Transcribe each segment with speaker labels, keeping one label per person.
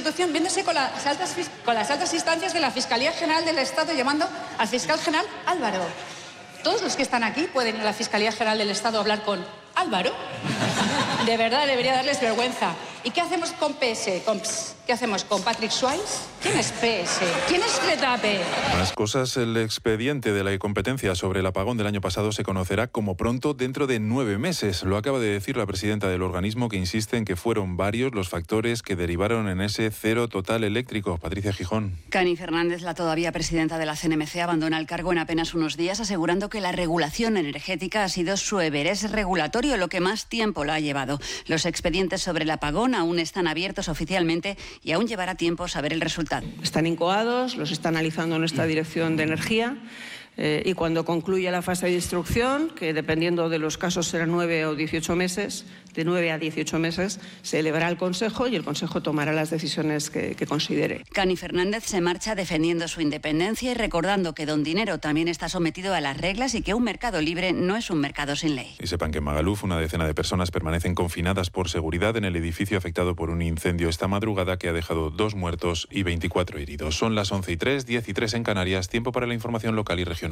Speaker 1: Constitución viéndose con las altas instancias de la Fiscalía General del Estado, llamando al fiscal general Álvaro. Todos los que están aquí pueden ir a la Fiscalía General del Estado a hablar con Álvaro. De verdad, debería darles vergüenza. ¿Y qué hacemos con PS? ¿Qué hacemos con Patrick Swayze? ¿Quién es PS? ¿Quién es Retape?
Speaker 2: Más cosas, el expediente de la competencia sobre el apagón del año pasado se conocerá como pronto dentro de 9 meses. Lo acaba de decir la presidenta del organismo, que insiste en que fueron varios los factores que derivaron en ese cero total eléctrico. Patricia Gijón.
Speaker 3: Cani Fernández, la todavía presidenta de la CNMC, abandona el cargo en apenas unos días, asegurando que la regulación energética ha sido su everest regulatorio, lo que más tiempo la ha llevado. Los expedientes sobre el apagón aún están abiertos oficialmente y aún llevará tiempo saber el resultado.
Speaker 4: Están incoados, los está analizando nuestra Dirección de Energía y cuando concluya la fase de instrucción, que dependiendo de los casos será 9 o 18 meses, de 9 a 18 meses, se elevará al Consejo y el Consejo tomará las decisiones que considere.
Speaker 3: Cani Fernández se marcha defendiendo su independencia y recordando que don Dinero también está sometido a las reglas y que un mercado libre no es un mercado sin ley.
Speaker 2: Y sepan que en Magaluf una decena de personas permanecen confinadas por seguridad en el edificio afectado por un incendio esta madrugada que ha dejado 2 muertos y 24 heridos. Son las 11:03, 10:03 en Canarias. Tiempo para la información local y regional.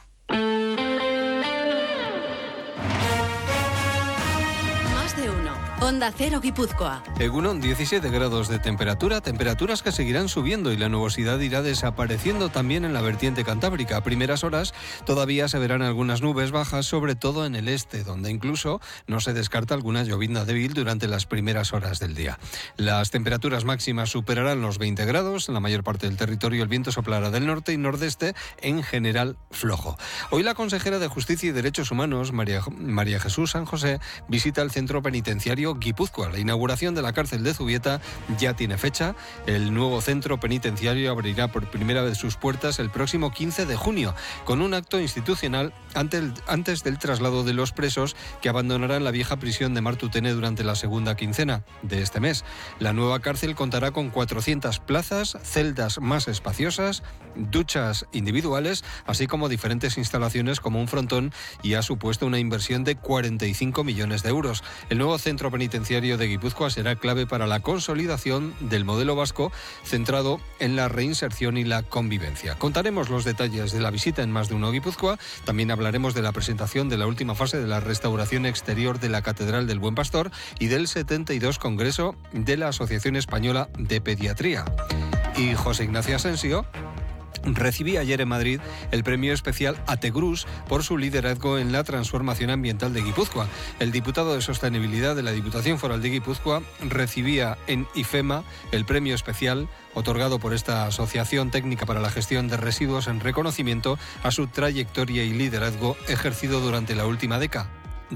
Speaker 5: Más de uno. Onda Cero Guipúzcoa.
Speaker 6: Egunon, 17 grados de temperatura, temperaturas que seguirán subiendo y la nubosidad irá desapareciendo también en la vertiente cantábrica. A primeras horas todavía se verán algunas nubes bajas, sobre todo en el este, donde incluso no se descarta alguna llovizna débil durante las primeras horas del día. Las temperaturas máximas superarán los 20 grados, en la mayor parte del territorio el viento soplará del norte y nordeste, en general flojo. Hoy la consejera de Justicia y Derechos Humanos, María Jesús San José, visita el centro penitenciario Guipúzcoa. La inauguración de la cárcel de Zubieta ya tiene fecha. El nuevo centro penitenciario abrirá por primera vez sus puertas el próximo 15 de junio, con un acto institucional antes del traslado de los presos que abandonarán la vieja prisión de Martutene durante la segunda quincena de este mes. La nueva cárcel contará con 400 plazas, celdas más espaciosas, duchas individuales, así como diferentes instalaciones como un frontón, y ha supuesto una inversión de 45 millones de euros. El nuevo centro penitenciario de Guipúzcoa será clave para la consolidación del modelo vasco centrado en la reinserción y la convivencia. Contaremos los detalles de la visita en Más de uno Guipúzcoa. También hablaremos de la presentación de la última fase de la restauración exterior de la Catedral del Buen Pastor y del 72 Congreso de la Asociación Española de Pediatría. Y José Ignacio Asensio recibí ayer en Madrid el premio especial Ategrus por su liderazgo en la transformación ambiental de Guipúzcoa. El diputado de Sostenibilidad de la Diputación Foral de Guipúzcoa recibía en IFEMA el premio especial otorgado por esta Asociación Técnica para la Gestión de Residuos en reconocimiento a su trayectoria y liderazgo ejercido durante la última década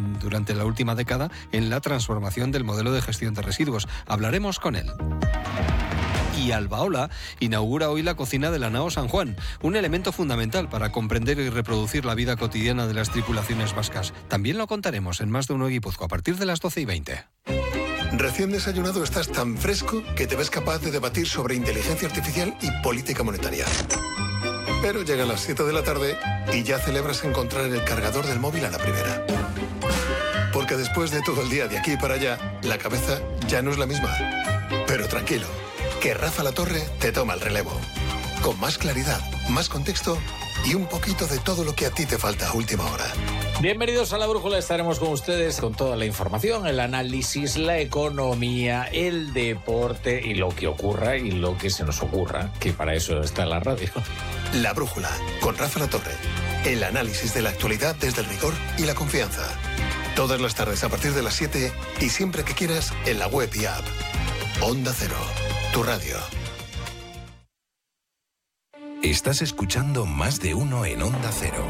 Speaker 6: en la transformación del modelo de gestión de residuos. Hablaremos con él. Y Albaola inaugura hoy la cocina de la Nao San Juan, un elemento fundamental para comprender y reproducir la vida cotidiana de las tripulaciones vascas. También lo contaremos en Más de uno Guipúzcoa a partir de las 12:20.
Speaker 7: Recién desayunado estás tan fresco que te ves capaz de debatir sobre inteligencia artificial y política monetaria. Pero llegan las 7 de la tarde y ya celebras encontrar el cargador del móvil a la primera. Porque después de todo el día de aquí para allá, la cabeza ya no es la misma. Pero tranquilo, que Rafa La Torre te toma el relevo. Con más claridad, más contexto y un poquito de todo lo que a ti te falta a última hora.
Speaker 8: Bienvenidos a La Brújula, estaremos con ustedes con toda la información, el análisis, la economía, el deporte y lo que ocurra y lo que se nos ocurra, que para eso está la radio.
Speaker 7: La Brújula, con Rafa La Torre. El análisis de la actualidad desde el rigor y la confianza. Todas las tardes a partir de las 7 y siempre que quieras en la web y app. Onda Cero, tu radio.
Speaker 9: Estás escuchando Más de uno en Onda Cero.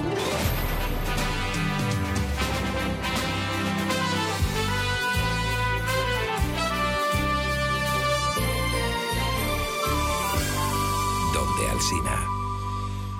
Speaker 9: Donde Alsina.